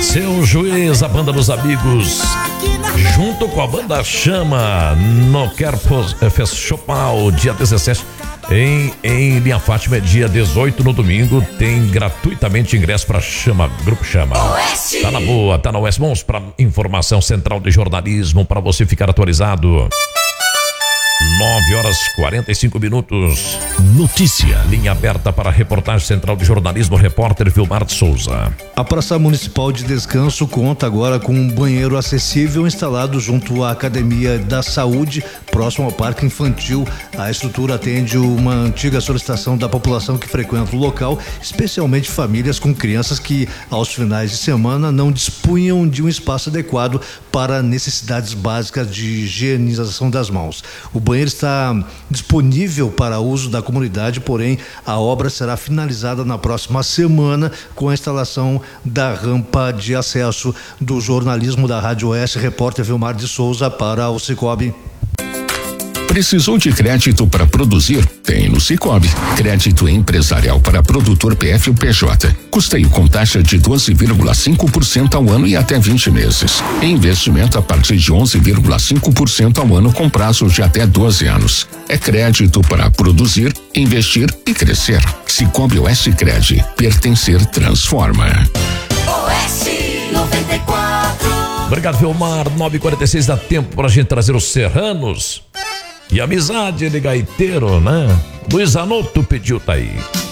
Seu Juiz, a banda dos amigos, junto com a banda Chama, no Kerpos Festival, dia 17, em Linha Fátima, é dia 18 no domingo, tem gratuitamente ingresso para Chama, Grupo Chama. Oeste. Tá na boa, tá na Oeste. Vamos para informação central de jornalismo, para você ficar atualizado. 9h45. Notícia. Linha aberta para a reportagem central de jornalismo, repórter Vilmar de Souza. A Praça Municipal de Descanso conta agora com um banheiro acessível instalado junto à Academia da Saúde, próximo ao Parque Infantil. A estrutura atende uma antiga solicitação da população que frequenta o local, especialmente famílias com crianças que, aos finais de semana, não dispunham de um espaço adequado para necessidades básicas de higienização das mãos. O banheiro está disponível para uso da comunidade, porém a obra será finalizada na próxima semana com a instalação da rampa de acesso. Do jornalismo da Rádio Oeste, repórter Vilmar de Souza para o Cicobi. Precisou de crédito para produzir? Tem no Cicobi. Crédito empresarial para produtor PF ou PJ. Custeio com taxa de 12,5% ao ano e até 20 meses. Investimento a partir de 11,5% ao ano com prazo de até 12 anos. É crédito para produzir, investir e crescer. Cicobi Oeste Cred. Pertencer transforma. Oeste 94. Obrigado, Vilmar. 9h46, dá tempo pra gente trazer os serranos. E amizade de gaiteiro, né? Luiz Anoto pediu, tá aí.